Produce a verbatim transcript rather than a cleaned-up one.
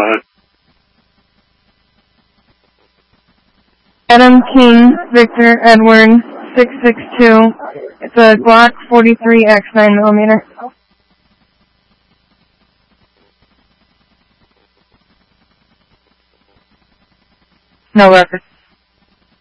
ahead. Adam King, Victor Edward, six six two. It's a Glock forty-three X nine millimeter. No record.